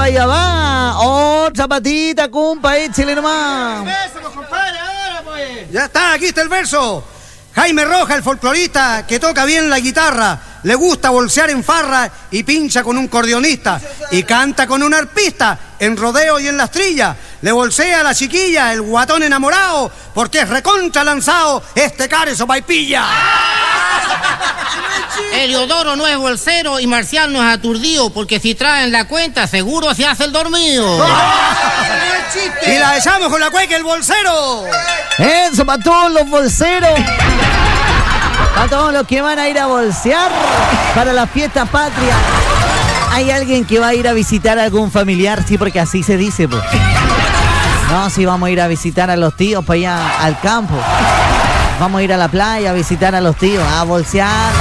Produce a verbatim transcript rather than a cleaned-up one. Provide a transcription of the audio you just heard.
vaya, va. Otra patita, compa, échale nomás. Ya está, aquí está el verso. Jaime Rojas, el folclorista, que toca bien la guitarra, le gusta bolsear en farra y pincha con un cordionista y canta con un arpista en rodeo y en las trillas. Le bolsea a la chiquilla, el guatón enamorado, porque es recontra lanzado este care sopaipilla. Heliodoro no es bolsero y Marcial no es aturdido, porque si traen la cuenta seguro se hace el dormido. Y la echamos con la cueca el bolsero. Eso, para todos los bolseros. Para todos los que van a ir a bolsear para la fiesta patria. ¿Hay alguien que va a ir a visitar a algún familiar? Sí, porque así se dice, pues. No, sí, vamos a ir a visitar a los tíos para allá al campo. Vamos a ir a la playa a visitar a los tíos, a bolsear.